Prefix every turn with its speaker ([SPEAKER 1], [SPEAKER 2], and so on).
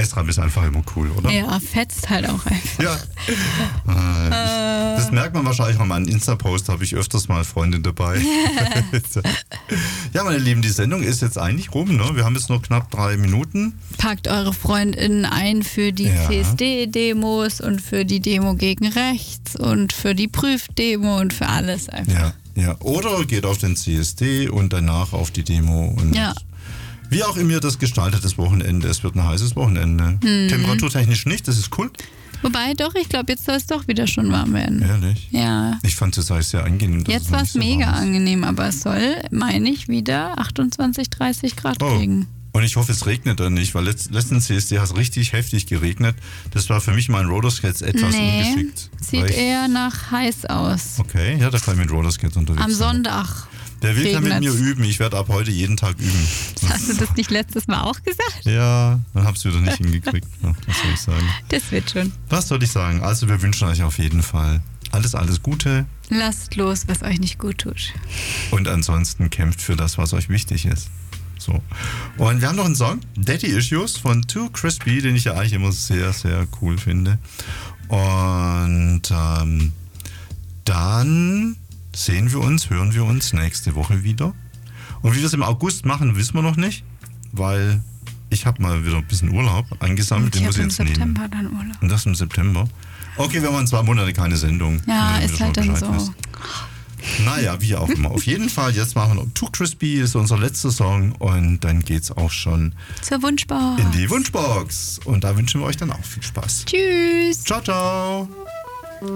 [SPEAKER 1] S-Rap ist einfach immer cool, oder?
[SPEAKER 2] Ja, fetzt halt auch einfach.
[SPEAKER 1] Ja. Das merkt man wahrscheinlich an meinen Insta-Post, habe ich öfters mal Freundin dabei. Ja, meine Lieben, die Sendung ist jetzt eigentlich rum, ne? Wir haben jetzt noch knapp 3 Minuten.
[SPEAKER 2] Packt eure FreundInnen ein für die CSD-Demos und für die Demo gegen rechts und für die Prüfdemo und für alles einfach.
[SPEAKER 1] Ja. Oder geht auf den CSD und danach auf die Demo und wie auch immer ihr das gestaltet, das Wochenende. Es wird ein heißes Wochenende. Temperaturtechnisch nicht, das ist cool.
[SPEAKER 2] Wobei doch, ich glaube, jetzt soll es doch wieder schon warm werden.
[SPEAKER 1] Ehrlich?
[SPEAKER 2] Ja.
[SPEAKER 1] Ich fand es sehr angenehm.
[SPEAKER 2] Jetzt war es mega angenehm, aber es soll, meine ich, wieder 28, 30 Grad kriegen.
[SPEAKER 1] Und ich hoffe, es regnet dann nicht, weil letzten CSD hat es richtig heftig geregnet. Das war für mich mein Rollerskates etwas ungeschickt.
[SPEAKER 2] Sieht eher nach heiß aus.
[SPEAKER 1] Okay, ja, da kann ich mit Rollerskates unterwegs
[SPEAKER 2] Am
[SPEAKER 1] sein.
[SPEAKER 2] Sonntag.
[SPEAKER 1] Der will kann mit mir üben. Ich werde ab heute jeden Tag üben.
[SPEAKER 2] Hast du das nicht letztes Mal auch gesagt?
[SPEAKER 1] Ja, dann habe ich es wieder nicht hingekriegt. Ja, was soll ich sagen?
[SPEAKER 2] Das wird schon.
[SPEAKER 1] Was soll ich sagen? Also wir wünschen euch auf jeden Fall alles Gute.
[SPEAKER 2] Lasst los, was euch nicht gut tut.
[SPEAKER 1] Und ansonsten kämpft für das, was euch wichtig ist. So. Und wir haben noch einen Song, Daddy Issues von Too Crispy, den ich ja eigentlich immer sehr, sehr cool finde. Und dann hören wir uns nächste Woche wieder. Und wie wir es im August machen, wissen wir noch nicht, weil ich habe mal wieder ein bisschen Urlaub eingesammelt. Den muss ich jetzt nehmen.
[SPEAKER 2] Im September dann Urlaub.
[SPEAKER 1] Und das im September. Okay, wir haben in 2 Monate keine Sendung.
[SPEAKER 2] Ja, ist halt dann so.
[SPEAKER 1] Wisst. Naja, wie auch immer. Auf jeden Fall, jetzt machen wir noch Too Crispy, ist unser letzter Song und dann geht's auch schon
[SPEAKER 2] zur Wunschbox.
[SPEAKER 1] In die Wunschbox. Und da wünschen wir euch dann auch viel Spaß.
[SPEAKER 2] Tschüss.
[SPEAKER 1] Ciao, ciao.